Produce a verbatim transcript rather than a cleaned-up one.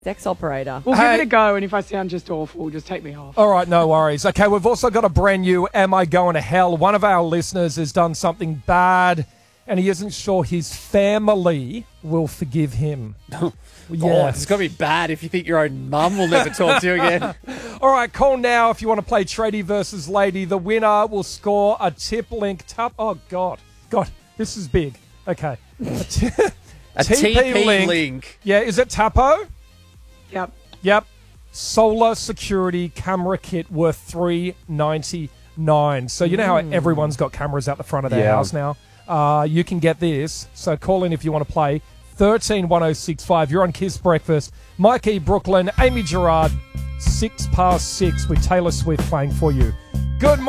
Sex operator. We'll Hey. give it a go, and if I sound just awful, just take me off. All right, no worries. Okay, we've also got a brand new Am I Going to Hell? One of our listeners has done something bad, and he isn't sure his family will forgive him. Oh, it's got to be bad if you think your own mum will never talk to you again. All right, call now if you want to play Tradie versus Lady. The winner will score a tip link. Tup- oh, God. God, this is big. Okay. A, t- A T P link. Yeah, is it Tapo? Yep. Yep. Solar security camera kit worth three ninety-nine. So you know how everyone's got cameras out the front of their Yeah. house now? Uh, you can get this. So call in if you want to play. thirteen one oh six five. You're on Kiss Breakfast. Mikey Brooklyn, Amy Gerard, six past six with Taylor Swift playing for you. Good morning.